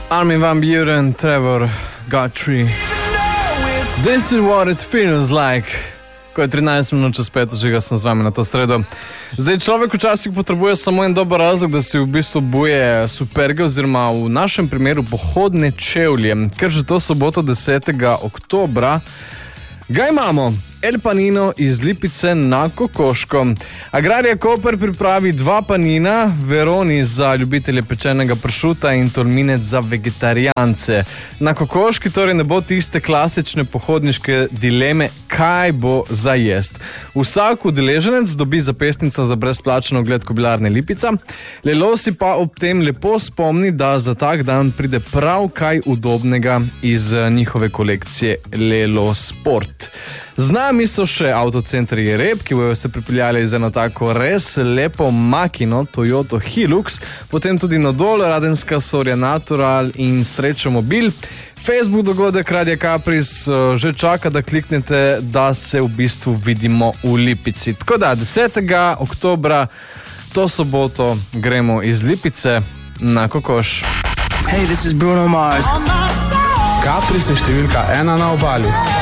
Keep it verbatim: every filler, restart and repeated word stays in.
Armin van Buuren, Trevor Guthrie. This is what it feels like. Ko je trinajst minut čez pet, že ga sem z vami na to sredo. Zdaj, človek včasih potrebuje samo en dober razlog, da si v bistvu buje superge oziroma v našem primeru pohodne čevlje, ker že to soboto desetega oktobra ga imamo. El Panino iz Lipice na Kokoško. Agrarija Koper pripravi dva panina, Veroni za ljubitelje pečenega pršuta in tolminec za vegetarijance. Na Kokoški torej ne bo tiste klasične pohodniške dileme, kaj bo za jest. Vsak udeleženec dobi zapestnico za brezplačen ogled Kobilarne Lipica. Lelo si pa ob tem lepo spomni, da za tak dan pride prav kaj udobnega iz njihove kolekcije Lelo Sport. Z nami so še avtocentri Jereb, ki bojo se pripeljali z eno tako res lepo makino Toyota Hilux, potem tudi Nodol, Radenska, Soria Natural in Srečo Mobil. Facebook dogodek Radia Capris že čaka, da kliknete, da se v bistvu vidimo v Lipici. Tako da, desetega oktobra, to soboto, gremo iz Lipice na Kokoš. Hey, this is Bruno Mars. Capris je številka ena na obali.